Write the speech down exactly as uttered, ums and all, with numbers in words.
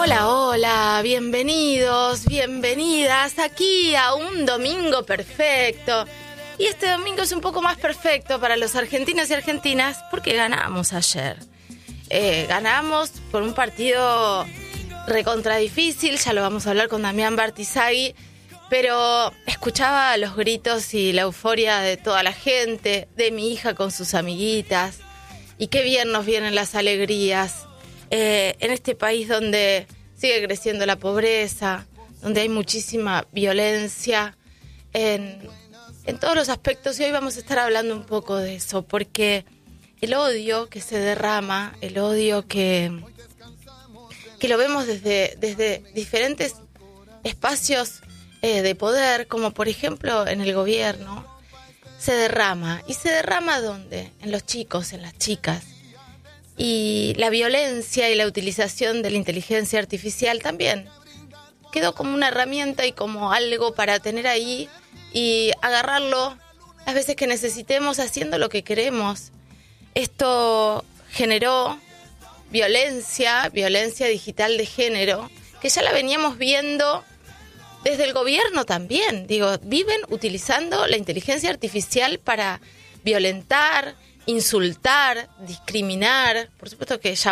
Hola, hola, bienvenidos, bienvenidas aquí a un domingo perfecto. Y este domingo es un poco más perfecto para los argentinos y argentinas porque ganamos ayer. Eh, ganamos por un partido recontra difícil, ya lo vamos a hablar con Damián Bartizaghi, pero escuchaba los gritos y la euforia de toda la gente, de mi hija con sus amiguitas, y qué bien nos vienen las alegrías. Eh, en este país donde sigue creciendo la pobreza, donde hay muchísima violencia en, en todos los aspectos, y hoy vamos a estar hablando un poco de eso, porque el odio que se derrama, el odio que, que lo vemos desde, desde diferentes espacios eh, de poder, como por ejemplo en el gobierno, se derrama. ¿Y se derrama dónde? En los chicos, en las chicas. Y la violencia y la utilización de la inteligencia artificial también quedó como una herramienta y como algo para tener ahí y agarrarlo las veces que necesitemos haciendo lo que queremos. Esto generó violencia, violencia digital de género, que ya la veníamos viendo desde el gobierno también. Digo, viven utilizando la inteligencia artificial para violentar, insultar, discriminar. Por supuesto que ya